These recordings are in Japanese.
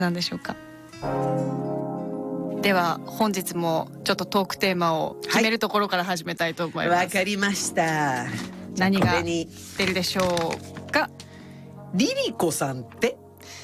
何でしょうか。では本日もちょっとトークテーマを決めるところから始めたいと思います。 わかりました。 何が出るでしょうか。 リリコさんって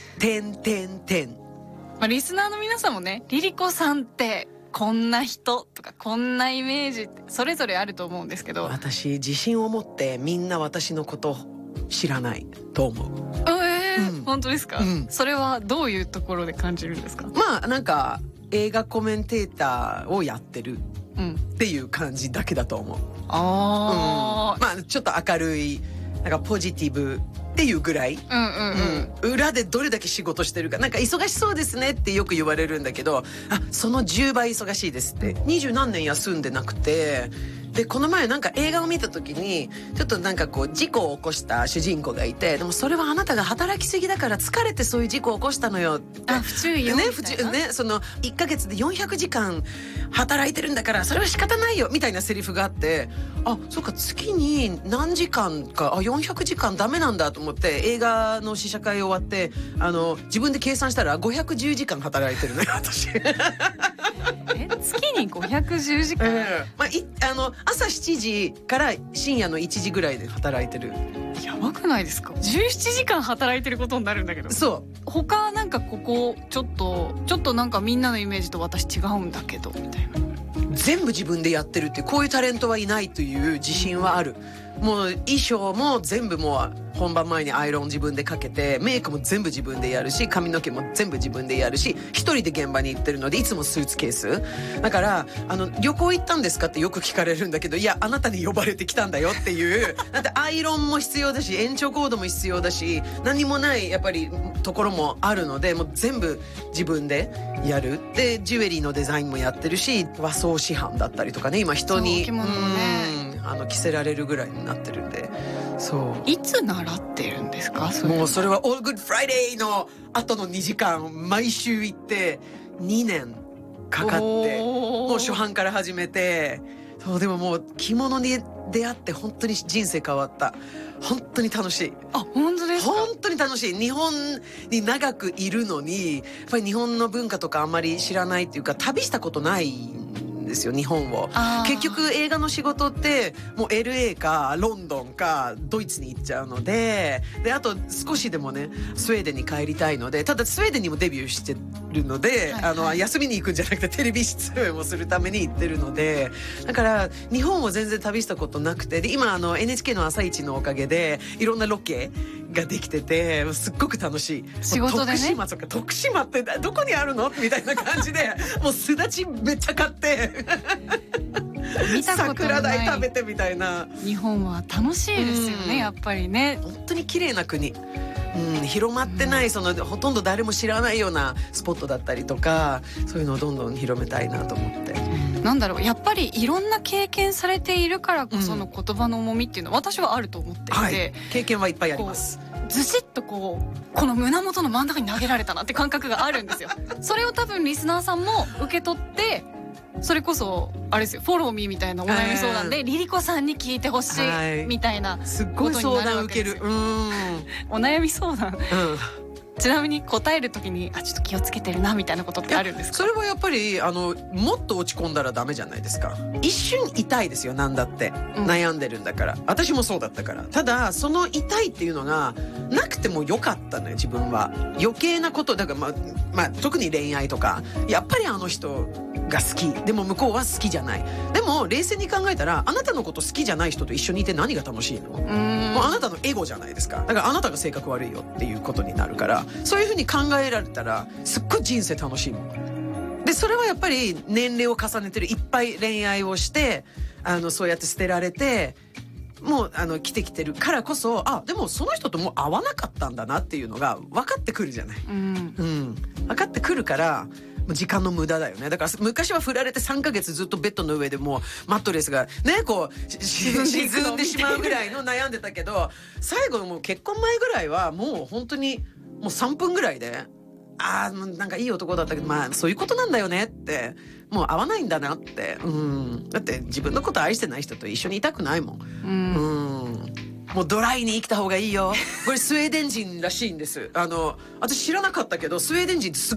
リスナーの皆さんもね、リリコさんってこんな人とかこんなイメージってそれぞれあると思うんですけど、 私自信を持ってみんな私のこと知らないと思う。 本当ですか、それはどういうところで感じるんですか。 なんか映画コメンテーターをやってるっていう感じだけだと思う。ちょっと明るいなんかポジティブっていうぐらい、裏でどれだけ仕事してるか、なんか忙しそうですねってよく言われるんだけど、その10倍忙しいですって。20何年休んでなくて、でこの前なんか映画を見た時にちょっとなんかこう事故を起こした主人公がいて、でもそれはあなたが働きすぎだから疲れてそういう事故を起こしたのよって。 不注意よみたいなね、その1ヶ月で400時間働いてるんだからそれは仕方ないよみたいなセリフがあって、そうか月に何時間か400時間ダメなんだと思って映画の試写会終わって自分で計算したら510時間働いてるのよ私。 月に510時間、 朝7時から深夜の1時ぐらいで働いてる。 やばくないですか。17時間働いてることになるんだけど。 そう他なんかここちょっとなんかみんなのイメージと私違うんだけどみたいな。 全部自分でやってるっていう、こういうタレントはいないという自信はある。もう衣装も全部もう本番前にアイロン自分でかけて、メイクも全部自分でやるし、髪の毛も全部自分でやるし、一人で現場に行ってるのでいつもスーツケースだから、旅行行ったんですかってよく聞かれるんだけど、いやあなたに呼ばれてきたんだよっていうだってアイロンも必要だし延長コードも必要だし、何もないやっぱりところもあるので、もう全部自分でやる。でジュエリーのデザインもやってるし、和装師範だったりとかね、今人に着物もね着せられるぐらいになってるんで。そういつ習ってるんですか。 もうそれは All Good Friday の後の2時間毎週行って2年かかって、もう初版から始めて。そうでももう着物に出会って本当に人生変わった。本当に楽しい。 本当ですか。 本当に楽しい。日本に長くいるのにやっぱり日本の文化とかあんまり知らないっていうか、旅したことないですよ日本を。結局映画の仕事ってもう LA かロンドンかドイツに行っちゃうので、あと少しでもねスウェーデンに帰りたいので、ただスウェーデンにもデビューしてるので、休みに行くんじゃなくてテレビ出演をするために行ってるので、だから日本を全然旅したことなくて、で今NHK の朝一のおかげでいろんなロケができててすっごく楽しい。 仕事でね。 徳島ってどこにあるのみたいな感じでもうすだちめっちゃ買って見たことのない桜鯛食べてみたいな。 日本は楽しいですよね、やっぱりね。 本当に綺麗な国、広まってない、そのほとんど誰も知らないようなスポットだったりとか、そういうのをどんどん広めたいなと思って。 なんだろう、やっぱりいろんな経験されているからこその言葉の重みっていうのは私はあると思っていて、 経験はいっぱいあります。 ずしっとこの胸元の真ん中に投げられたなって感覚があるんですよ。それを多分リスナーさんも受け取って、それこそあれですよ、フォローミーみたいなお悩み相談でリリコさんに聞いてほしいみたいなすっごい相談受ける。 お悩み相談、ちなみに答えるときにちょっと気をつけてるなみたいなことってあるんですか。 それはやっぱりもっと落ち込んだらダメじゃないですか。一瞬痛いですよ、なんだって、悩んでるんだから。私もそうだったから。ただその痛いっていうのがなくてもよかったのよ、自分は。余計なことだから特に恋愛とか、やっぱりあの人が好きでも向こうは好きじゃない。でも冷静に考えたら、あなたのこと好きじゃない人と一緒にいて何が楽しいの？もうあなたのエゴじゃないですか。だからあなたが性格悪いよっていうことになるから、そういうふうに考えられたらすっごい人生楽しいもん。でそれはやっぱり年齢を重ねてる、いっぱい恋愛をしてそうやって捨てられてもう来てきてるからこそ、でもその人ともう会わなかったんだなっていうのが分かってくるじゃない。分かってくるから時間の無駄だよね。だから昔は振られて3ヶ月ずっとベッドの上でもうマットレスがねこう沈んでしまうぐらいの悩んでたけど、最後もう結婚前ぐらいはもう本当にもう3分ぐらいでなんかいい男だったけどそういうことなんだよねって、もう会わないんだなって。だって自分のこと愛してない人と一緒にいたくないもん。 もうドライに生きた方がいいよ。これスウェーデン人らしいんです。私知らなかったけどスウェーデン人ってす